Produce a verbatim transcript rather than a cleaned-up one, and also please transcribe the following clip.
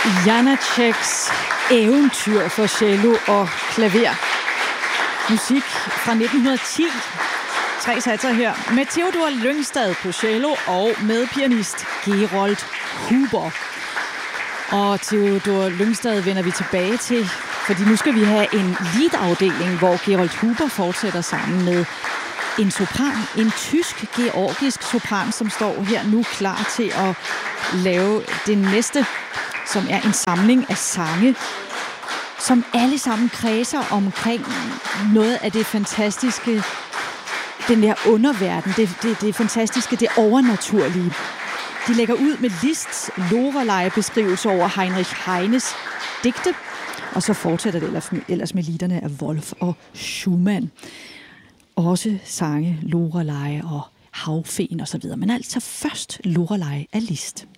Janáčeks eventyr for cello og klaver. Musik fra nitten ti. Tre satser her med Theodor Lyngstad på cello og med pianist Gerold Huber. Og Theodor Lyngstad vender vi tilbage til, fordi nu skal vi have en lead-afdeling, hvor Gerold Huber fortsætter sammen med en sopran, en tysk-georgisk sopran, som står her nu klar til at lave det næste, som er en samling af sange, som alle sammen kredser omkring noget af det fantastiske, den der underverden, det, det, det fantastiske, det overnaturlige. De lægger ud med Liszts Lorelei-beskrivelse over Heinrich Heines digte, og så fortsætter det ellers med, ellers med liederne af Wolf og Schumann. Også sange Lorelei og Havfen og så videre. Men altså først Lorelei af Liszt.